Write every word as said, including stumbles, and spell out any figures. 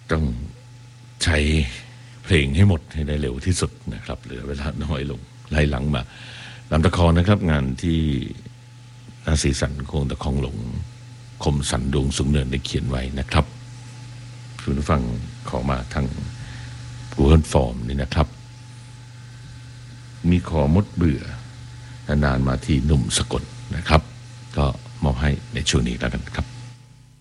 ต้องใช้เพลงให้หมดให้ได้เร็วที่สุดนะครับเหลือเวลาน้อยลงไล่หลังมาลำตะคองนะครับงานที่นาสีสันโคงตะคองหลงคมสันดวงสูงเนินได้เขียนไว้นะครับคุณผู้ฟังขอมาทาง Google Form นี่นะครับมีขอมดเบื่อนานๆมาที่หนุ่มสกลนะครับก็มอบให้ในช่วงนี้แล้วกันครับ